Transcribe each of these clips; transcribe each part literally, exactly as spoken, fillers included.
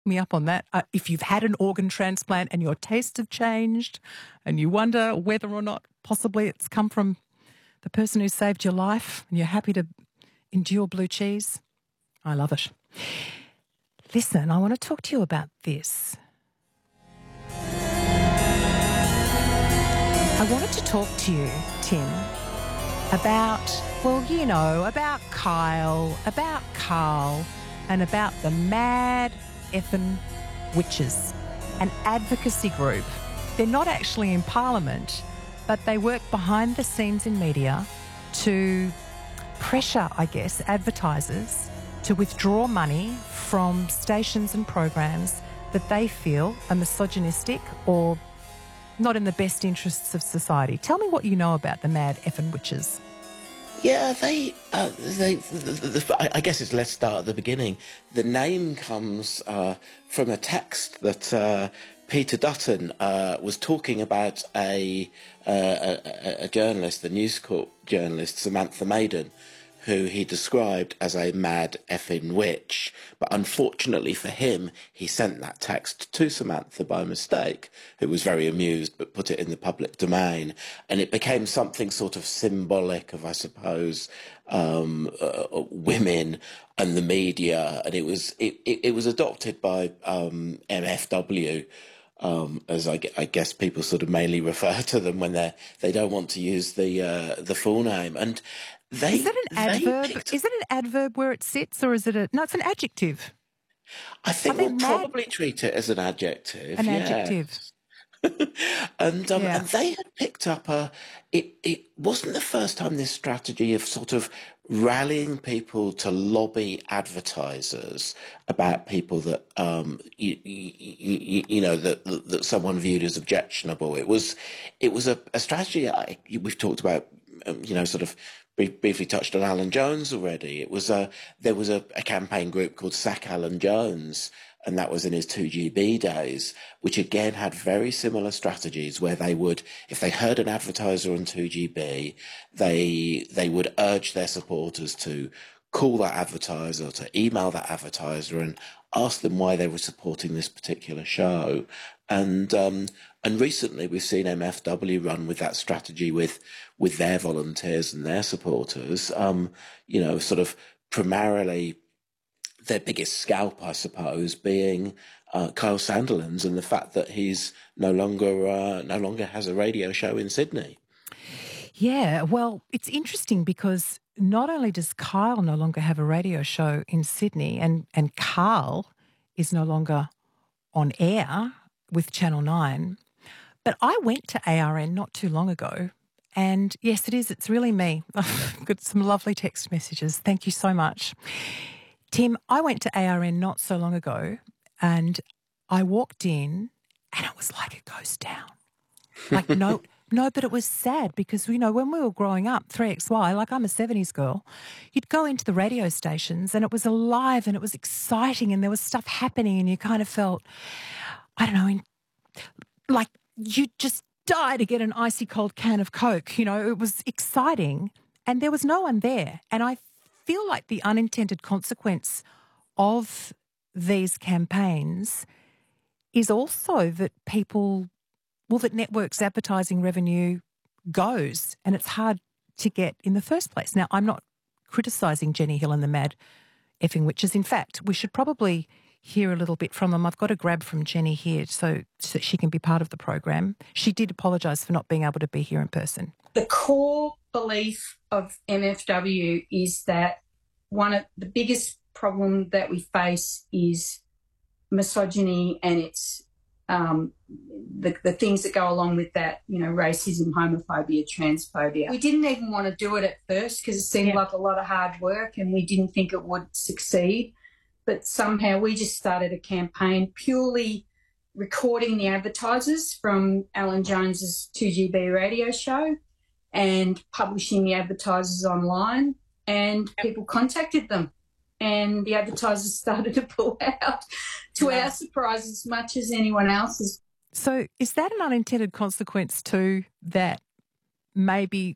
me up on that. Uh, if you've had an organ transplant and your tastes have changed and you wonder whether or not possibly it's come from the person who saved your life and you're happy to endure blue cheese, I love it. Listen, I want to talk to you about this. I wanted to talk to you, Tim, about, well, you know, about Kyle, about Carl, and about the Mad Effin' Witches, an advocacy group. They're not actually in Parliament, but they work behind the scenes in media to pressure, I guess, advertisers to withdraw money from stations and programs that they feel are misogynistic or not in the best interests of society. Tell me what you know about the Mad Effin' Witches. Yeah, they, uh, they. The, the, the, I guess it's let's start at the beginning. The name comes uh, from a text that uh, Peter Dutton uh, was talking about a, uh, a a journalist, the News Corp journalist Samantha Maiden, who he described as a mad effing witch. But unfortunately for him, he sent that text to Samantha by mistake, who was very amused but put it in the public domain. And it became something sort of symbolic of, I suppose, um, uh, women and the media. And it was it, it, it was adopted by um, M F W, Um, as I, I guess people sort of mainly refer to them when they they don't want to use the uh, the full name. And they Is it an adverb? picked, Is it an adverb where it sits, or is it a no? It's an adjective. I think they we'll mad? probably treat it as an adjective. An yes. adjective. and um, Yeah. and they had picked up a. It it wasn't the first time this strategy of sort of rallying people to lobby advertisers about people that um you, you, you know that that someone viewed as objectionable. It was it was a, a strategy I, we've talked about. Um, you know, sort of briefly touched on Alan Jones already. It was a there was a, a campaign group called Sack Alan Jones, and that was in his two G B days, which again had very similar strategies where they would, if they heard an advertiser on two G B, they they would urge their supporters to call that advertiser, to email that advertiser and ask them why they were supporting this particular show. And um, and recently we've seen M F W run with that strategy with with their volunteers and their supporters, um, you know, sort of primarily their biggest scalp, I suppose, being uh, Kyle Sandilands and the fact that he's no longer uh, no longer has a radio show in Sydney. Yeah, well, it's interesting because not only does Kyle no longer have a radio show in Sydney, and, and Carl is no longer on air with Channel nine, but I went to A R N not too long ago, and yes, it is, it's really me. I've got some lovely text messages. Thank you so much. Tim, I went to A R N not so long ago, and I walked in and it was like a ghost town. Like, no... No, but it was sad because, you know, when we were growing up, three X Y, like I'm a seventies girl, you'd go into the radio stations and it was alive and it was exciting and there was stuff happening and you kind of felt, I don't know, in, like you'd just die to get an icy cold can of Coke. You know, it was exciting and there was no one there. And I feel like the unintended consequence of these campaigns is also that people... well, that networks' advertising revenue goes and it's hard to get in the first place. Now, I'm not criticising Jenny Hill and the Mad Effing Witches. In fact, we should probably hear a little bit from them. I've got a grab from Jenny here so, so that she can be part of the program. She did apologise for not being able to be here in person. The core belief of M F W is that one of the biggest problem that we face is misogyny and its Um, the, the things that go along with that, you know, racism, homophobia, transphobia. We didn't even want to do it at first because it seemed yeah. like a lot of hard work and we didn't think it would succeed. But somehow we just started a campaign purely recording the advertisers from Alan Jones's two G B radio show and publishing the advertisers online, and people contacted them. And the advertisers started to pull out, to yeah. our surprise, as much as anyone else's. So is that an unintended consequence too, that maybe,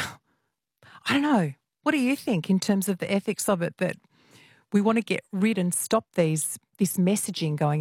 I don't know, what do you think in terms of the ethics of it, that we want to get rid and stop these this messaging going